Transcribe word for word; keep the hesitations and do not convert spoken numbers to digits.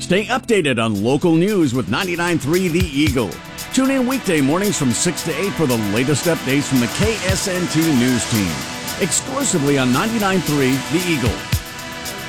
Stay updated on local news with ninety-nine point three The Eagle. Tune in weekday mornings from six to eight for the latest updates from the K S N T News Team. Exclusively on ninety-nine point three The Eagle.